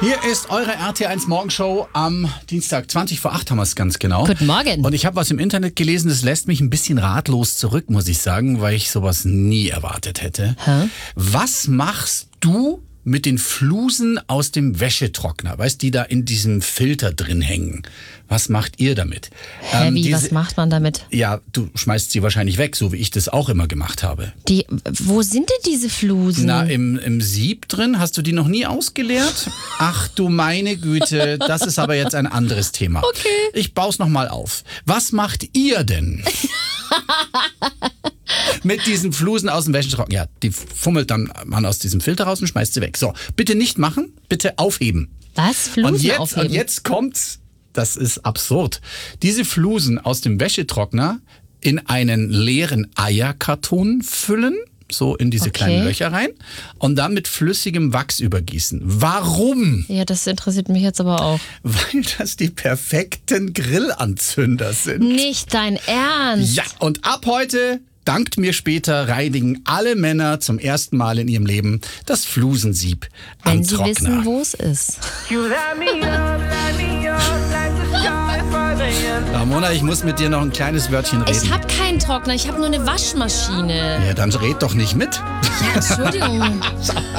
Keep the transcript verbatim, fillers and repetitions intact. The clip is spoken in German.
Hier ist eure R T eins Morgenshow am Dienstag, zwanzig vor acht haben wir es ganz genau. Guten Morgen. Und ich habe was im Internet gelesen, das lässt mich ein bisschen ratlos zurück, muss ich sagen, weil ich sowas nie erwartet hätte. Hä? Was machst du mit den Flusen aus dem Wäschetrockner, weißt, die da in diesem Filter drin hängen? Was macht ihr damit? Hä, Ähm, wie, diese- was macht man damit? Ja, du schmeißt sie wahrscheinlich weg, so wie ich das auch immer gemacht habe. Die, wo sind denn diese Flusen? Na, im, im Sieb drin, hast du die noch nie ausgeleert? Ach du meine Güte, das ist aber jetzt ein anderes Thema. Okay. Ich bau's nochmal auf. Was macht ihr denn mit diesen Flusen aus dem Wäschetrockner? Ja, die fummelt dann man aus diesem Filter raus und schmeißt sie weg. So, bitte nicht machen, bitte aufheben. Was? Flusen Und jetzt, aufheben? und jetzt kommt's, das ist absurd. Diese Flusen aus dem Wäschetrockner in einen leeren Eierkarton füllen, so in diese Okay. kleinen Löcher rein, und dann mit flüssigem Wachs übergießen. Warum? Ja, das interessiert mich jetzt aber auch. Weil das die perfekten Grillanzünder sind. Nicht dein Ernst? Ja, und ab heute, dankt mir später, reinigen alle Männer zum ersten Mal in ihrem Leben das Flusensieb Wenn am sie Trockner. wissen, wo es ist. You light me up, light me up like the sky for the end. Ramona, ich muss mit dir noch ein kleines Wörtchen reden. Ich habe keinen Trockner, ich habe nur eine Waschmaschine. Ja, dann red doch nicht mit. Ja, Entschuldigung.